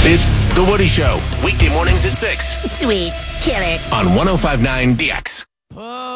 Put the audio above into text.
It's The Woody Show, weekday mornings at 6 Sweet killer. on 105.9 DX.